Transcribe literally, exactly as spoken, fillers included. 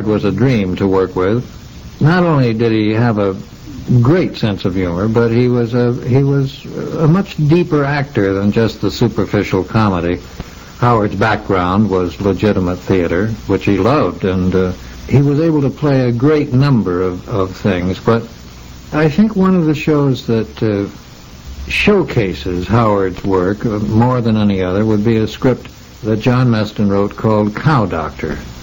was a dream to work with. Not only did he have a great sense of humor, but he was a he was a much deeper actor than just the superficial comedy. Howard's background was legitimate theater, which he loved, and uh, he was able to play a great number of, of things. But I think one of the shows that uh, showcases Howard's work uh, more than any other would be a script that John Meston wrote called Cow Doctor.